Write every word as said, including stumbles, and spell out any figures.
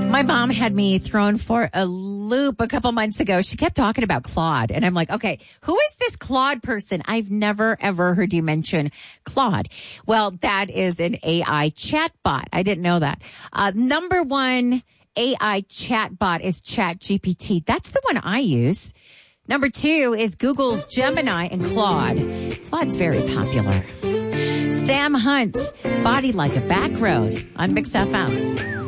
My mom had me thrown for a loop a couple months ago. She kept talking about Claude. And I'm like, okay, who is this Claude person? I've never, ever heard you mention Claude. Well, that is an A I chatbot. I didn't know that. Uh, number one A I chatbot is ChatGPT. That's the one I use. Number two is Google's Gemini and Claude. Claude's very popular. Sam Hunt, Body Like a Back Road on Mix F M.